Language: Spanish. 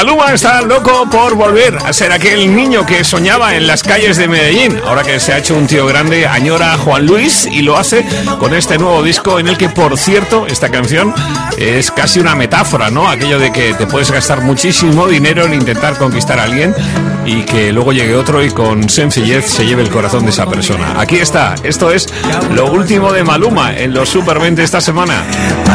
Maluma está loco por volver a ser aquel niño que soñaba en las calles de Medellín. Ahora que se ha hecho un tío grande, añora a Juan Luis y lo hace con este nuevo disco en el que, por cierto, esta canción es casi una metáfora, ¿no? Aquello de que te puedes gastar muchísimo dinero en intentar conquistar a alguien y que luego llegue otro y con sencillez se lleve el corazón de esa persona. Aquí está, esto es lo último de Maluma en los Super 20 esta semana.